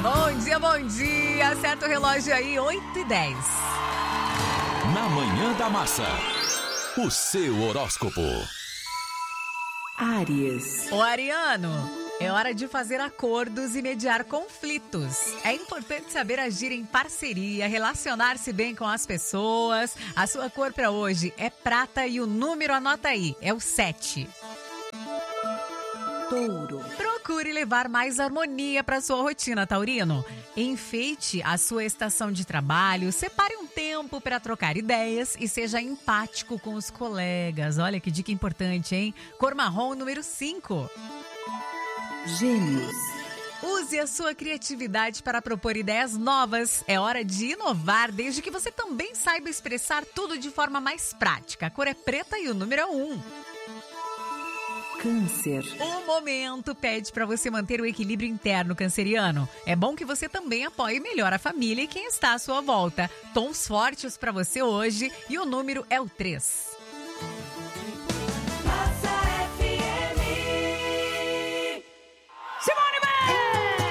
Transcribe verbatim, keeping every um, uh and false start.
Bom dia, bom dia. Acerta o relógio aí, oito e dez. Na Manhã da Massa, o seu horóscopo. Áries. Ô, ariano, é hora de fazer acordos e mediar conflitos. É importante saber agir em parceria, relacionar-se bem com as pessoas. A sua cor para hoje é prata e o número, anota aí, é o sete. Touro. Procure levar mais harmonia para sua rotina, taurino. Enfeite a sua estação de trabalho, separe um tempo para trocar ideias e seja empático com os colegas. Olha que dica importante, hein? Cor marrom, número cinco. Gêmeos. Use a sua criatividade para propor ideias novas. É hora de inovar, desde que você também saiba expressar tudo de forma mais prática. A cor é preta e o número é um. Câncer. O momento pede para você manter o equilíbrio interno, canceriano. É bom que você também apoie melhor a família e quem está à sua volta. Tons fortes para você hoje e o número é o três.